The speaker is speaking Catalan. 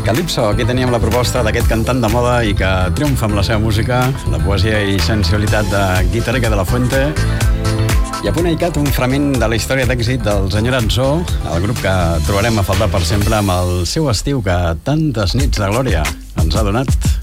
Calypso, aquí teníem la proposta d'aquest cantant de moda i que triomfa amb la seva música, la poesia i sensualitat de Guitarrica de la Fuente. I a punt aicat un fragment de la història d'èxit del senyor Anzó, el grup que trobarem a faltar per sempre amb el seu estiu que tantes nits de glòria ens ha donat.